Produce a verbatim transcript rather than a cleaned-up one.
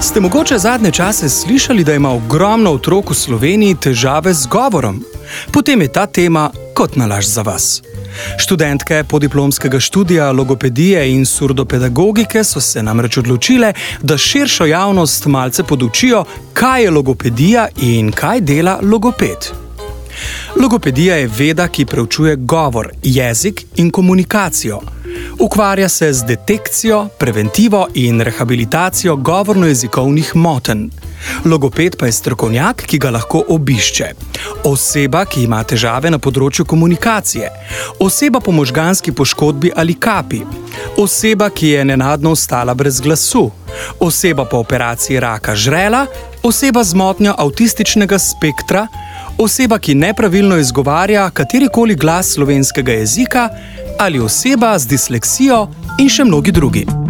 Ste mogoče zadnje čase slišali, da ima ogromno otrok v Sloveniji težave z govorom? Potem je ta tema kot nalašč za vas. Študentke podiplomskega študija logopedije in surdopedagogike so se namreč odločile, da širšo javnost malce podučijo, kaj je logopedija in kaj dela logoped. Logopedija je veda, ki preučuje govor, jezik in komunikacijo. Ukvarja se z detekcijo, preventivo in rehabilitacijo govorno-jezikovnih motenj. Logoped pa je strokovnjak, ki ga lahko obišče. Oseba, ki ima težave na področju komunikacije. Oseba po možganski poškodbi ali kapi. Oseba, ki je nenadno ostala brez glasu. Oseba po operaciji raka žrela. Oseba z motnjo avtističnega spektra. Oseba, ki nepravilno izgovarja katerikoli glas slovenskega jezika. Ali oseba z disleksijo in še mnogi drugi.